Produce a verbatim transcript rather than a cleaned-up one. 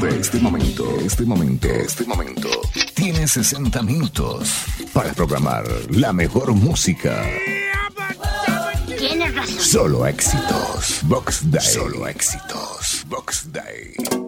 de este momento, este momento, este momento. Tienes sesenta minutos para programar la mejor música. Tienes razón. Solo éxitos. Box Day. Solo éxitos. Box Day.